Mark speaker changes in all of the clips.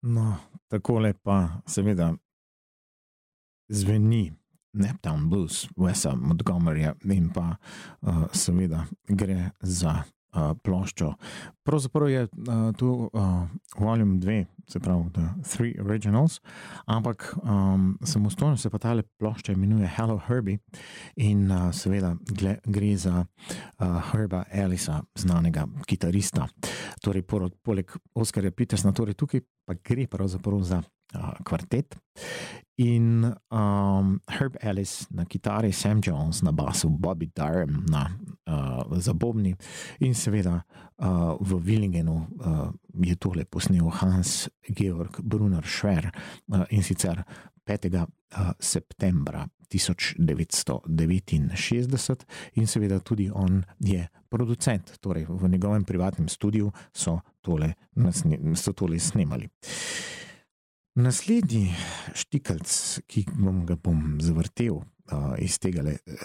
Speaker 1: No, takole pa seveda zveni Naptown Blues, Wesa Montgomeryja in pa seveda gre za ploščo. Pravzaprav je tu volume 2, se pravi The Three Originals, ampak samostojno se pa tale plošča imenuje Hello Herbie in seveda gre za Herba Ellisa, znanega kitarista. Torej, poleg Oscarja Petersna, torej tukaj pa gre pravzaprav za kvartet in Herb Ellis na kitari, Sam Jones na basu, Bobby Darin za bobni in seveda v Willingenu je tole posnel Hans Georg Brunner Schwer in sicer 5. septembra 1969 in seveda tudi on je producent, torej v njegovem privatnem studiu so tole snemali. Naslednji štikelc, ki ga bom zavrtel iz tega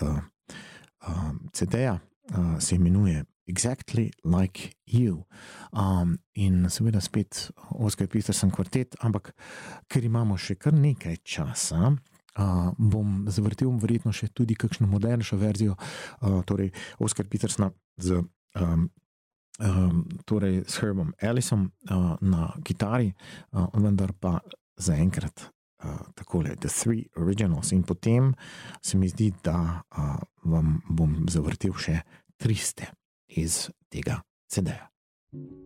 Speaker 1: CD-ja, se imenuje Exactly Like You in seveda spet Oscar Peterson kvartet, ampak ker imamo še kar nekaj časa, bom zavrtel verjetno še tudi kakšno modernejšo verzijo, torej Oscar Petersona torej s Herbom Ellisom na kitari, vendar pa zaenkrat takole The Three Originals in potem se mi zdi, da vam bom zavrtel še 300 iz tega CD-ja.